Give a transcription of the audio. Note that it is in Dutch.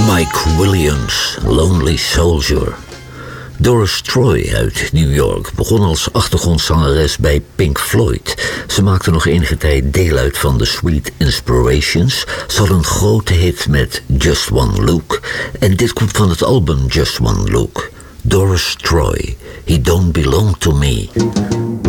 Mike Williams, Lonely Soldier. Doris Troy uit New York begon als achtergrondzangeres bij Pink Floyd. Ze maakte nog enige tijd deel uit van The Sweet Inspirations. Ze had een grote hit met Just One Look. En dit komt van het album Just One Look. Doris Troy, He Don't Belong to Me.